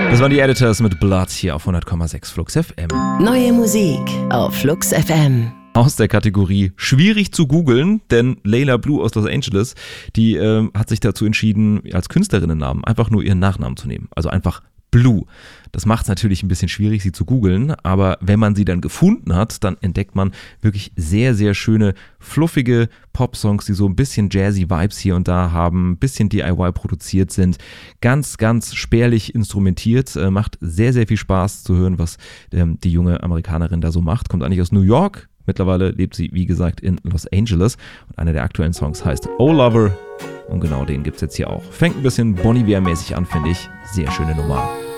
Das waren die Editors mit Blood hier auf 100,6 Flux FM. Neue Musik auf Flux FM. Aus der Kategorie schwierig zu googeln, denn Layla Blue aus Los Angeles, die hat sich dazu entschieden, als Künstlerinnennamen einfach nur ihren Nachnamen zu nehmen. Also einfach Blue. Das macht es natürlich ein bisschen schwierig, sie zu googeln, aber wenn man sie dann gefunden hat, dann entdeckt man wirklich sehr, sehr schöne, fluffige Pop-Songs, die so ein bisschen jazzy Vibes hier und da haben, ein bisschen DIY produziert sind, ganz, ganz spärlich instrumentiert, macht sehr, sehr viel Spaß zu hören, was die junge Amerikanerin da so macht, kommt eigentlich aus New York, mittlerweile lebt sie, wie gesagt, in Los Angeles und einer der aktuellen Songs heißt Oh Lover und genau den gibt's jetzt hier auch. Fängt ein bisschen Bon Iver-mäßig an, finde ich, sehr schöne Nummer.